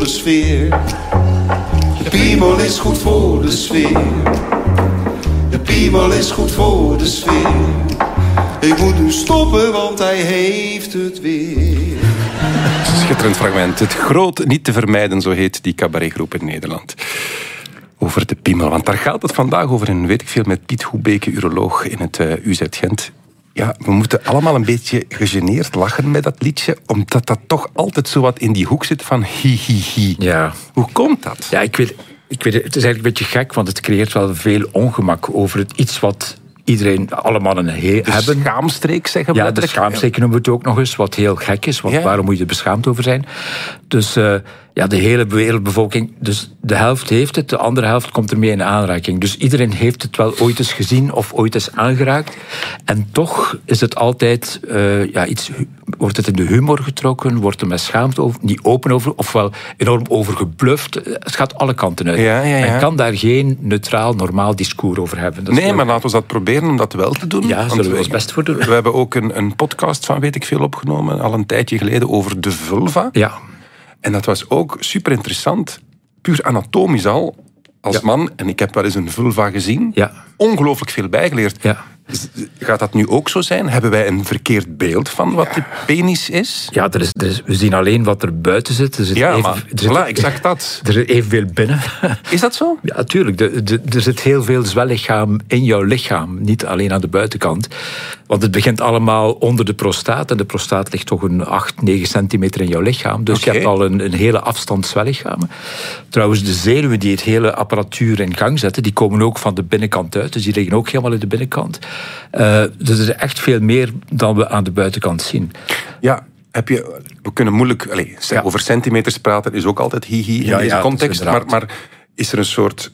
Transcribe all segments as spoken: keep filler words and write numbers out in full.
de sfeer. De piemel is goed voor de sfeer. De piemel is goed voor de sfeer. Ik moet nu stoppen, want hij heeft het weer. Schitterend fragment. Het groot niet te vermijden, zo heet die cabaretgroep in Nederland. Over de piemel, want daar gaat het vandaag over. En weet ik veel met Piet Hoebeke, uroloog in het uh, U Z Gent. Ja, we moeten allemaal een beetje gegeneerd lachen met dat liedje, omdat dat toch altijd zo wat in die hoek zit van hi hi hi. Ja. Hoe komt dat? Ja, ik weet, ik weet, het is eigenlijk een beetje gek, want het creëert wel veel ongemak over het iets wat iedereen, alle mannen he- de hebben. De schaamstreek, zeggen we. Ja, de schaamstreek noemen we het ook nog eens, wat heel gek is, want ja. waarom moet je er beschaamd over zijn? Dus uh, ja, de hele wereldbevolking, dus de helft heeft het, de andere helft komt ermee in aanraking. Dus iedereen heeft het wel ooit eens gezien of ooit eens aangeraakt. En toch is het altijd uh, ja, iets, wordt het in de humor getrokken, wordt er met schaamte over, niet open over, ofwel enorm over gebluft. Het gaat alle kanten uit. Ja, ja, ja. Men kan daar geen neutraal, normaal discours over hebben. Dat nee, wel... maar laten we dat proberen om dat wel te doen. Ja, zullen we ons best voor doen. We hebben ook een, een podcast van weet ik veel opgenomen, al een tijdje geleden, over de vulva. Ja. En dat was ook super interessant, puur anatomisch al, als ja. man. En ik heb wel eens een vulva gezien. Ja. Ongelooflijk veel bijgeleerd. Ja. Gaat dat nu ook zo zijn? Hebben wij een verkeerd beeld van wat de penis is? Ja, er is, er is, we zien alleen wat er buiten zit. Er zit ja, even, maar er zit, voilà, exact dat. Er zit evenveel binnen. Is dat zo? Ja, tuurlijk. Er, er, er zit heel veel zwellichaam in jouw lichaam. Niet alleen aan de buitenkant. Want het begint allemaal onder de prostaat. En de prostaat ligt toch een acht, negen centimeter in jouw lichaam. Dus okay. je hebt al een, een hele afstand zwellichamen. Trouwens, de zenuwen die het hele apparatuur in gang zetten, die komen ook van de binnenkant uit. Dus die liggen ook helemaal in de binnenkant. Uh, dus er is echt veel meer dan we aan de buitenkant zien. Ja, heb je, we kunnen moeilijk allez, ja. over centimeters praten, is ook altijd hihi in ja, deze ja, context. Maar, maar is er een soort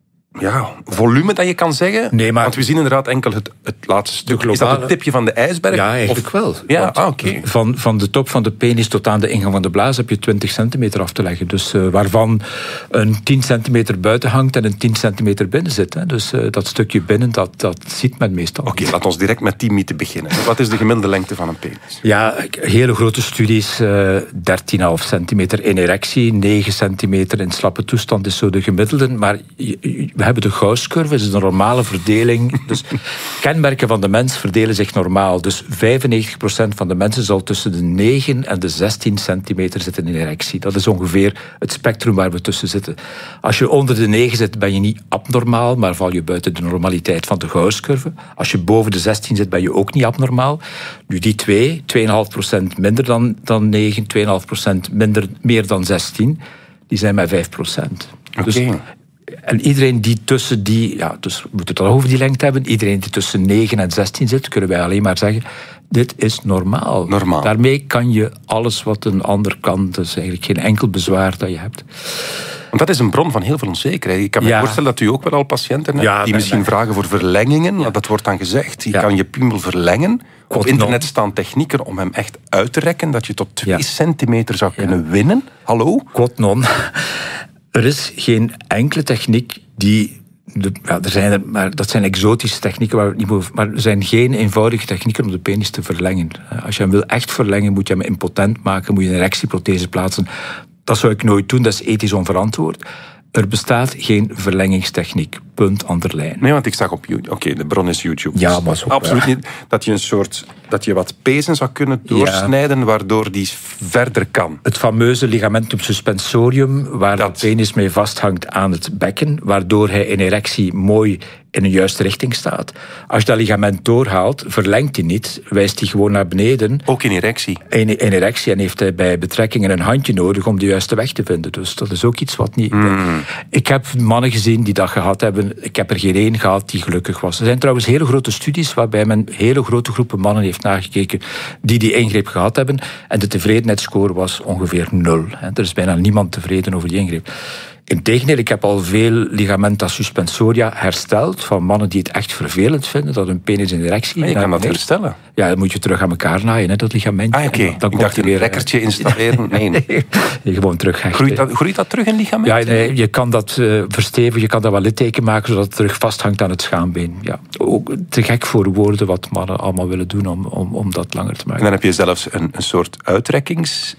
ja, volume dat je kan zeggen? Nee, maar... Want we zien inderdaad enkel het, het laatste stuk. Globale... Is dat het tipje van de ijsberg? Ja, eigenlijk of... wel. Ja, ah, okay. van, van de top van de penis tot aan de ingang van de blaas heb je twintig centimeter af te leggen. Dus uh, waarvan een tien centimeter buiten hangt en een tien centimeter binnen zit. Hè. Dus uh, dat stukje binnen, dat, dat ziet men meestal. Oké, okay, laat ons direct met die mythe beginnen. Wat is de gemiddelde lengte van een penis? Ja, hele grote studies. Uh, dertien komma vijf centimeter in erectie, negen centimeter in slappe toestand is zo de gemiddelde. Maar we hebben de Gauss-curve. Dat is een normale verdeling. Dus kenmerken van de mens verdelen zich normaal. Dus vijfennegentig procent van de mensen zal tussen de negen en de zestien centimeter zitten in erectie. Dat is ongeveer het spectrum waar we tussen zitten. Als je onder de negen zit, ben je niet abnormaal, maar val je buiten de normaliteit van de Gauss-curve. Als je boven de zestien zit, ben je ook niet abnormaal. Nu die twee, twee komma vijf procent minder dan, dan negen, twee komma vijf procent minder, meer dan zestien, die zijn met vijf procent. Okay. Dus en iedereen die tussen die, ja, dus we moeten het al over die lengte hebben, iedereen die tussen negen en zestien zit, kunnen wij alleen maar zeggen, dit is normaal. normaal. Daarmee kan je alles wat een ander kan, dus eigenlijk geen enkel bezwaar dat je hebt. Want dat is een bron van heel veel onzekerheid. Ik kan me ja. voorstellen dat u ook wel al patiënten hebt ja, die misschien nee. vragen voor verlengingen. Ja. Dat wordt dan gezegd, je ja. kan je piemel verlengen. Op internet staan technieken om hem echt uit te rekken, dat je tot twee ja. centimeter zou kunnen ja. winnen. Hallo? Quod non. Er is geen enkele techniek die... De, ja, er zijn er, maar dat zijn exotische technieken, waar we niet over, maar er zijn geen eenvoudige technieken om de penis te verlengen. Als je hem wil echt verlengen, moet je hem impotent maken, moet je een erectieprothese plaatsen. Dat zou ik nooit doen, dat is ethisch onverantwoord. Er bestaat geen verlengingstechniek. Punt, ander lijn. Nee, want ik zag op YouTube... Oké, okay, de bron is YouTube. Ja, maar zo. Absoluut niet. Dat je een soort... Dat je wat pezen zou kunnen doorsnijden, ja. waardoor die verder kan. Het fameuze ligamentum suspensorium, waar dat. de penis mee vasthangt aan het bekken, waardoor hij in erectie mooi in een juiste richting staat. Als je dat ligament doorhaalt, verlengt hij niet, wijst hij gewoon naar beneden. Ook in erectie? In, in erectie. En heeft hij bij betrekkingen een handje nodig om de juiste weg te vinden. Dus dat is ook iets wat niet... Mm. Ik heb mannen gezien die dat gehad hebben. Ik heb er geen één gehad die gelukkig was. Er zijn trouwens hele grote studies waarbij men hele grote groepen mannen heeft nagekeken die die ingreep gehad hebben. En de tevredenheidsscore was ongeveer nul. Er is bijna niemand tevreden over die ingreep. Integendeel, ik heb al veel ligamenta suspensoria hersteld van mannen die het echt vervelend vinden dat hun penis in erectie... Maar je kan dat nee. herstellen? Ja, dan moet je terug aan elkaar naaien, hè, dat ligamentje. Ah, oké. Okay. Ik dacht een rekkertje installeren. Nee. nee. Gewoon terug hechten. Groeit dat, groeit dat terug in ligament? Ja, nee, je kan dat uh, verstevigen, je kan dat wel litteken maken zodat het terug vasthangt aan het schaambeen. Ja. Ook te gek voor woorden wat mannen allemaal willen doen om, om, om dat langer te maken. En dan heb je zelfs een, een soort uitrekkings...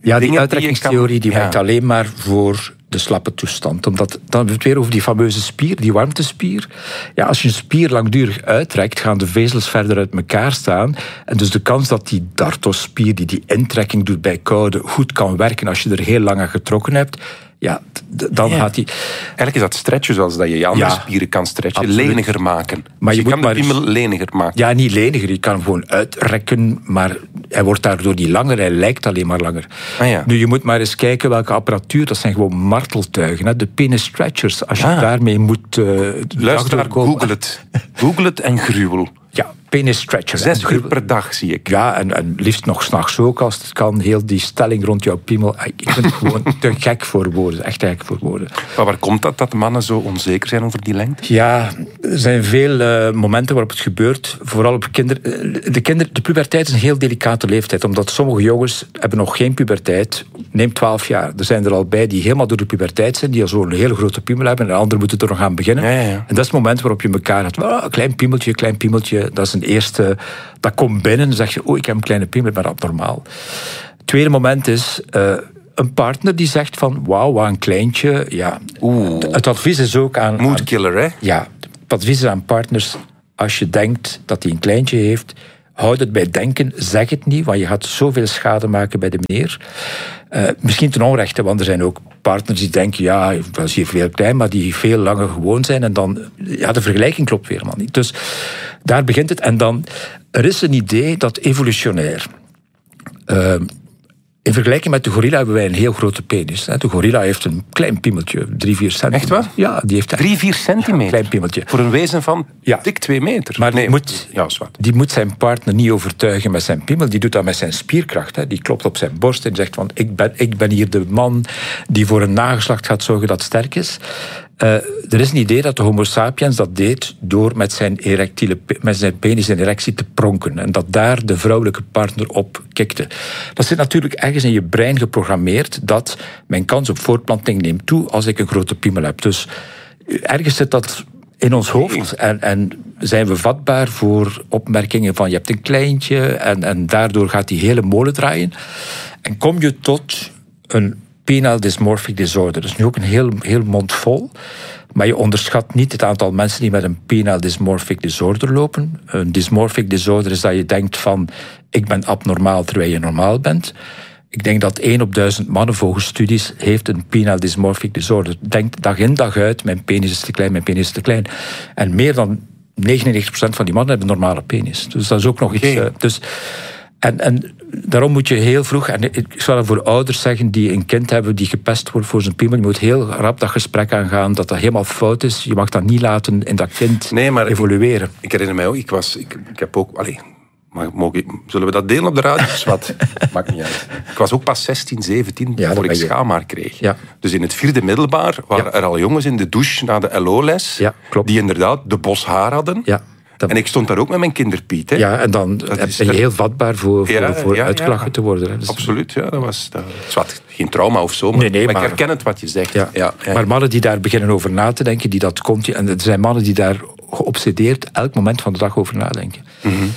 Ja, die dingen uitrekkingstheorie die, die kan, werkt ja. alleen maar voor de slappe toestand. Omdat, dan hebben we het weer over die fameuze spier, die warmtespier. Ja, als je een spier langdurig uitrekt, gaan de vezels verder uit elkaar staan. En dus de kans dat die dartospier, die die intrekking doet bij koude, goed kan werken als je er heel lang aan getrokken hebt, ja, d- dan ja. gaat die... Eigenlijk is dat stretchen zoals dat je je andere Ja, spieren kan stretchen, absoluut. leniger maken. Maar Dus je je, moet kan de maar piemel leniger maken. Ja, niet leniger. Je kan hem gewoon uitrekken, maar hij wordt daardoor niet langer. Hij lijkt alleen maar langer. Ah, ja. Nu, je moet maar eens kijken welke apparatuur. Dat zijn gewoon marteltuigen. Hè? De penis stretchers. Als je Ah. daarmee moet uh, Luister, google het. Google het en gruwel. Ja, penis stretchers. Zes uur per dag, zie ik. Ja, en, en liefst nog 's nachts ook, als het kan. Heel die stelling rond jouw piemel. Ik vind het gewoon te gek voor woorden. Echt te gek voor woorden. Maar waar komt dat, dat mannen zo onzeker zijn over die lengte? Ja, er zijn veel uh, momenten waarop het gebeurt. Vooral op kinderen. De, kinder, de puberteit is een heel delicate leeftijd. Omdat sommige jongens hebben nog geen puberteit. Neem twaalf jaar. Er zijn er al bij die helemaal door de puberteit zijn. Die al zo'n hele grote piemel hebben. En de anderen moeten er nog aan beginnen. Ja, ja, ja. En dat is het moment waarop je elkaar hebt. Oh, klein piemeltje, klein piemeltje. Dat is een eerste... Dat komt binnen. Dan zeg je, oh, ik heb een kleine piemel, maar abnormaal. Het tweede moment is... Uh, een partner die zegt van, wauw, wat een kleintje. Ja. Oeh. Het advies is ook aan... Moodkiller, hè? Ja, het advies is aan partners, als je denkt dat hij een kleintje heeft, houd het bij denken, zeg het niet, want je gaat zoveel schade maken bij de meneer. Uh, misschien ten onrechte, want er zijn ook partners die denken, ja, dat is hier veel klein, maar die veel langer gewoon zijn, en dan, ja, de vergelijking klopt weer helemaal niet. Dus daar begint het. En dan, er is een idee dat evolutionair... Uh, In vergelijking met de gorilla hebben wij een heel grote penis. De gorilla heeft een klein piemeltje, drie, vier centimeter. Echt waar? Ja, die heeft Drie, vier centimeter? een klein piemeltje. Voor een wezen van Ja. dik twee meter. Maar nee, die, moet, ja, zwart. die moet zijn partner niet overtuigen met zijn piemel. Die doet dat met zijn spierkracht. Hè. Die klopt op zijn borst en zegt van, ik ben, ik ben hier de man die voor een nageslacht gaat zorgen dat sterk is. Uh, er is een idee dat de homo sapiens dat deed door met zijn, erectiele, met zijn penis in erectie te pronken. En dat daar de vrouwelijke partner op kikte. Dat zit natuurlijk ergens in je brein geprogrammeerd dat mijn kans op voortplanting neemt toe als ik een grote piemel heb. Dus ergens zit dat in ons hoofd en, en zijn we vatbaar voor opmerkingen van je hebt een kleintje en, en daardoor gaat die hele molen draaien. En kom je tot een penile dysmorphic disorder. Dat is nu ook een heel, heel mond vol. Maar je onderschat niet het aantal mensen die met een penile dysmorphic disorder lopen. Een dysmorphic disorder is dat je denkt van, ik ben abnormaal terwijl je normaal bent. Ik denk dat één op duizend mannen volgens studies heeft een penile dysmorphic disorder. Denkt dag in dag uit, mijn penis is te klein, mijn penis is te klein. En meer dan negenennegentig procent van die mannen hebben een normale penis. Dus dat is ook nog okay. iets... Uh, dus, En, en daarom moet je heel vroeg... En ik zou dat voor ouders zeggen die een kind hebben die gepest wordt voor zijn piemel. Je moet heel rap dat gesprek aangaan, dat dat helemaal fout is. Je mag dat niet laten in dat kind nee, maar evolueren. Ik, ik herinner mij ook, ik was... Ik, ik heb ook... Allez, maar mogen, zullen we dat delen op de radio? Wat? Maakt niet uit. Ik was ook pas zestien, zeventien, ja, voor ik schaamhaar kreeg. Ja. Dus in het vierde middelbaar waren ja. er al jongens in de douche na de L O-les... Ja, die inderdaad de bos haar hadden... Ja. En ik stond daar ook met mijn kinderpiet. Hè. Ja, en dan dat ben je er... heel vatbaar voor, voor, ja, voor ja, uitgelachen ja. te worden. Hè. Dus... Absoluut, ja. Dat was, dat... Het was geen trauma of zo, maar, nee, nee, maar, maar ik herken het wat je zegt. Ja. Ja, ja. Maar mannen die daar beginnen over na te denken, die dat komt, en er zijn mannen die daar geobsedeerd elk moment van de dag over nadenken. Mm-hmm.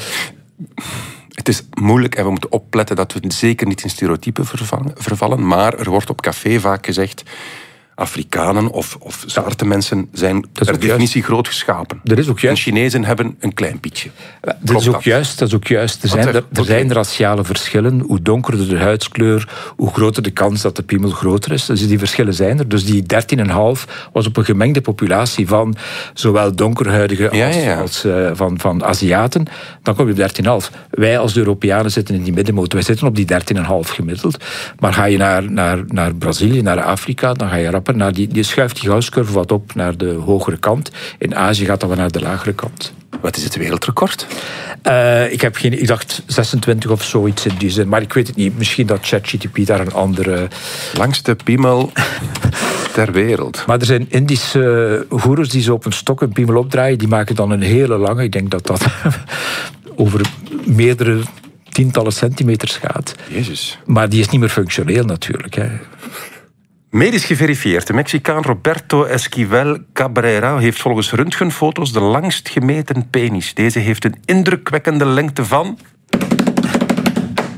Het is moeilijk en we moeten opletten dat we zeker niet in stereotypen vervallen, maar er wordt op café vaak gezegd... Afrikanen of, of zwarte ja. mensen zijn per definitie groot geschapen. Er is ook juist... En Chinezen hebben een klein pietje. Ja, dat, is ook dat? Juist, dat is ook juist. Er zijn, er, er okay. zijn raciale verschillen. Hoe donkerder de huidskleur, hoe groter de kans dat de piemel groter is. Dus die verschillen zijn er. Dus die dertien komma vijf was op een gemengde populatie van zowel donkerhuidigen als, ja, ja. als uh, van, van Aziaten. Dan kom je op dertien komma vijf. Wij als de Europeanen zitten in die middenmoot. Wij zitten op die dertien komma vijf gemiddeld. Maar ga je naar, naar, naar Brazilië, naar Afrika, dan ga je rapper naar die, die schuift die goudcurve wat op naar de hogere kant. In Azië gaat dat wel naar de lagere kant. Wat is het wereldrecord? Uh, ik heb geen, ik dacht zesentwintig of zoiets in die zin, maar ik weet het niet. Misschien dat ChatGPT daar een andere... Langste piemel ter wereld. Maar er zijn Indische uh, goeroes die zo op een stok een piemel opdraaien, die maken dan een hele lange, ik denk dat dat over meerdere tientallen centimeters gaat. Jezus. Maar die is niet meer functioneel natuurlijk, hè. Medisch geverifieerd. De Mexicaan Roberto Esquivel Cabrera heeft volgens röntgenfoto's de langst gemeten penis. Deze heeft een indrukwekkende lengte van...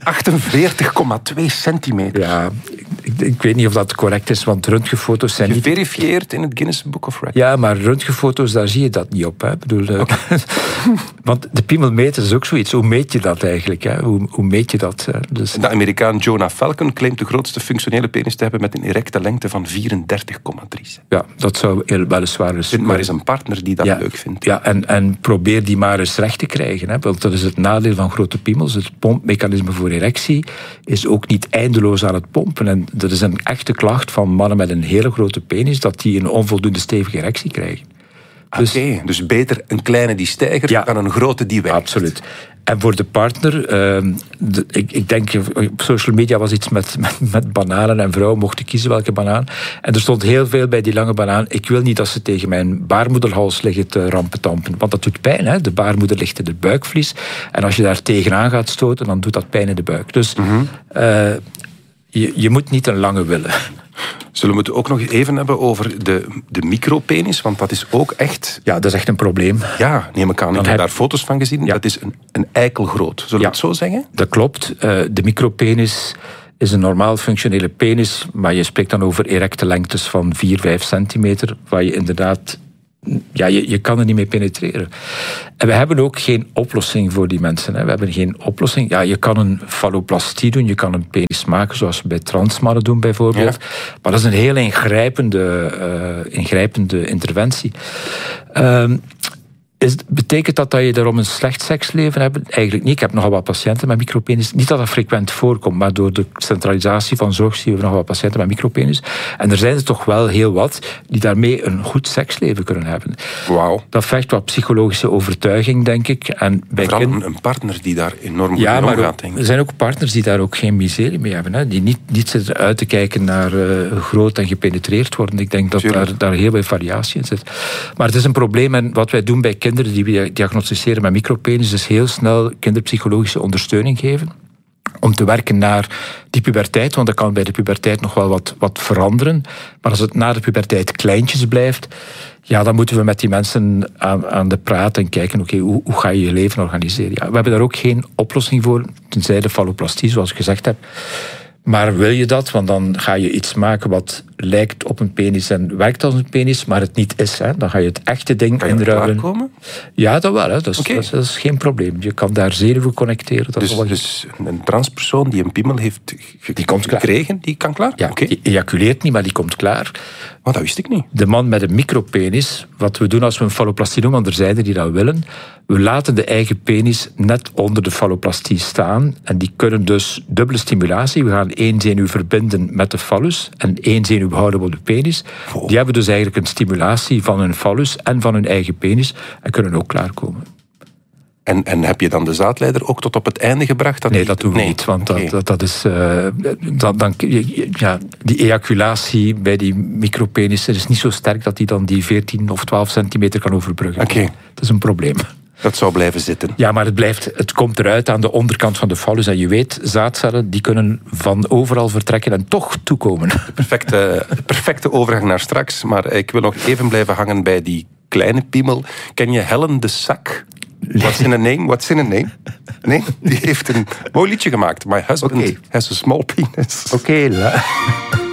achtenveertig komma twee centimeter. Ja, ik, ik weet niet of dat correct is, want röntgenfoto's zijn niet... Geverifieerd in het Guinness Book of Records. Ja, maar röntgenfoto's, daar zie je dat niet op. Hè. Ik bedoel, okay. Want de piemelmeter is ook zoiets. Hoe meet je dat eigenlijk? Hè? Hoe, hoe meet je dat? Dus... De Amerikaan Jonah Falcon claimt de grootste functionele penis te hebben met een erecte lengte van vierendertig komma drie. Ja, dat zou weliswaar eens... Vind maar eens een partner die dat ja, leuk vindt. Ja, en, en probeer die maar eens recht te krijgen. Hè? Want dat is het nadeel van grote piemels. Het pompmechanisme voor erectie is ook niet eindeloos aan het pompen. En dat is een echte klacht van mannen met een hele grote penis, dat die een onvoldoende stevige erectie krijgen. Dus, Oké, okay, dus beter een kleine die stijgert ja, dan een grote die werkt. Absoluut. En voor de partner, uh, de, ik, ik denk, op social media was iets met, met, met bananen en vrouwen mochten kiezen welke banaan. En er stond heel veel bij die lange banaan. Ik wil niet dat ze tegen mijn baarmoederhals liggen te rampetampen. Want dat doet pijn, hè? De baarmoeder ligt in het buikvlies. En als je daar tegenaan gaat stoten, dan doet dat pijn in de buik. Dus mm-hmm. uh, je, je moet niet een lange willen. Zullen we het ook nog even hebben over de, de micropenis? Want dat is ook echt... Ja, dat is echt een probleem. Ja, neem ik aan. Ik heb, heb daar foto's van gezien. Ja. Dat is een, een eikelgroot. Zullen ja. we het zo zeggen? Dat klopt. Uh, de micropenis is een normaal functionele penis, maar je spreekt dan over erecte lengtes van vier, vijf centimeter, waar je inderdaad... Ja, je, je kan er niet mee penetreren. En we hebben ook geen oplossing voor die mensen. Hè. We hebben geen oplossing. Ja, je kan een falloplastie doen, je kan een penis maken, zoals we bij transmannen doen bijvoorbeeld. Ja. Maar dat is een heel ingrijpende, uh, ingrijpende interventie. Uh, Is, betekent dat dat je daarom een slecht seksleven hebt? Eigenlijk niet. Ik heb nogal wat patiënten met micropenis. Niet dat dat frequent voorkomt, maar door de centralisatie van zorg zien we nogal wat patiënten met micropenis. En er zijn er toch wel heel wat die daarmee een goed seksleven kunnen hebben. Wauw. Dat vergt wat psychologische overtuiging, denk ik. En bij Vooral kind... een partner die daar enorm goed ja, mee maar omgaat, denk ik. Er zijn ook partners die daar ook geen miserie mee hebben. Hè? Die niet, niet zitten uit te kijken naar uh, groot en gepenetreerd worden. Ik denk dat daar, daar heel veel variatie in zit. Maar het is een probleem. En wat wij doen bij kinderen die we diagnosticeren met micropenis is heel snel kinderpsychologische ondersteuning geven. Om te werken naar die puberteit, want dat kan bij de puberteit nog wel wat, wat veranderen. Maar als het na de puberteit kleintjes blijft, ja, dan moeten we met die mensen aan, aan de praat en kijken, oké, okay, hoe, hoe ga je je leven organiseren? Ja, we hebben daar ook geen oplossing voor, tenzij de falloplastie, zoals ik gezegd heb. Maar wil je dat? Want dan ga je iets maken wat lijkt op een penis en werkt als een penis, maar het niet is. Hè? Dan ga je het echte ding kan je inruilen. Komen? Ja, dat wel. Hè? Dat, is, okay. dat, is, dat is geen probleem. Je kan daar zenuwen connecteren. Dat dus, is wel... dus een transpersoon die een piemel heeft ge- die komt gekregen, klaar. Die kan klaar? Ja, okay. Die ejaculeert niet, maar die komt klaar. Maar dat wist ik niet. De man met een micropenis, wat we doen als we een falloplastie doen, want er zijn er die dat willen, we laten de eigen penis net onder de falloplastie staan en die kunnen dus dubbele stimulatie. We gaan één zenuw verbinden met de fallus en één zenuw behouden op de penis. Wow. Die hebben dus eigenlijk een stimulatie van hun fallus en van hun eigen penis en kunnen ook klaarkomen. En, en heb je dan de zaadleider ook tot op het einde gebracht? Dat nee, die... dat doen we nee. niet, want okay. dat, dat, dat is... Uh, dat, dan, ja, die ejaculatie bij die micropenis is niet zo sterk dat die dan die veertien of twaalf centimeter kan overbruggen. Okay. Dat is een probleem. Dat zou blijven zitten. Ja, maar het, blijft, het komt eruit aan de onderkant van de fallus. En je weet, zaadcellen die kunnen van overal vertrekken en toch toekomen. De perfecte, perfecte overgang naar straks. Maar ik wil nog even blijven hangen bij die kleine piemel. Ken je Helen de Sack? What's in a name? What's in a name? Nee, die heeft een mooi liedje gemaakt. My husband okay. has a small penis. Oké, okay,